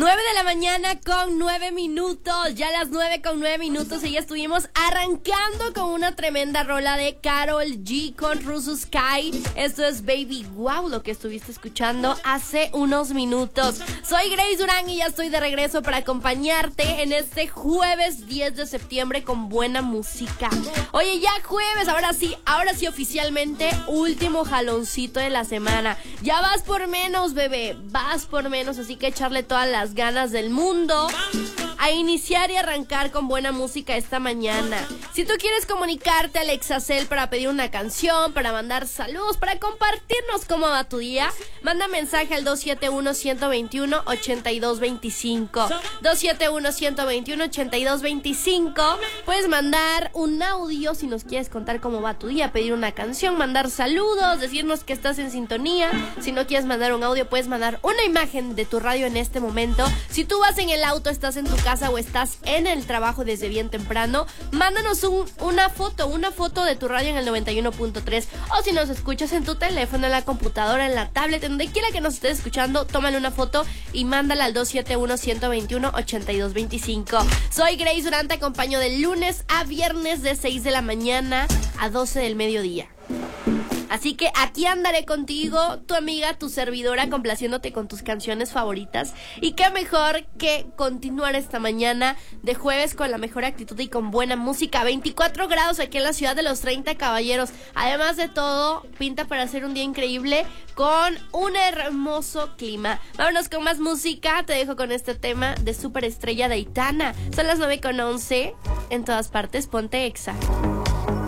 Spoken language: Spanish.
9 de la mañana con 9 minutos, ya las 9 con 9 minutos y ya estuvimos arrancando con una tremenda rola de Karol G con Russo Sky. Esto es Baby Wow, lo que estuviste escuchando hace unos minutos. Soy Grace Durán y ya estoy de regreso para acompañarte en este jueves 10 de septiembre con buena música. Oye, ya jueves, ahora sí oficialmente último jaloncito de la semana. Ya vas por menos, bebé, vas por menos, así que echarle todas las ganas del mundo a iniciar y arrancar con buena música esta mañana. Si tú quieres comunicarte al Exacel para pedir una canción, para mandar saludos, para compartirnos cómo va tu día, manda mensaje al 271-121-8225. 271-121-8225. Puedes mandar un audio si nos quieres contar cómo va tu día, pedir una canción, mandar saludos, decirnos que estás en sintonía. Si no quieres mandar un audio, puedes mandar una imagen de tu radio en este momento. Si tú vas en el auto, estás en tu casa o estás en el trabajo desde bien temprano, mándanos una foto de tu radio en el 91.3, o si nos escuchas en tu teléfono, en la computadora, en la tablet, en donde quiera que nos estés escuchando, tómale una foto y mándala al 271-121-8225. Soy Grace Durán, te acompaño de lunes a viernes de 6 de la mañana a 12 del mediodía. Así que aquí andaré contigo, tu amiga, tu servidora, complaciéndote con tus canciones favoritas. Y qué mejor que continuar esta mañana de jueves con la mejor actitud y con buena música. 24 grados aquí en la ciudad de los 30 caballeros. Además de todo, pinta para hacer un día increíble con un hermoso clima. Vámonos con más música. Te dejo con este tema de Superestrella de Aitana. Son las 9:11. En todas partes, ponte Exa.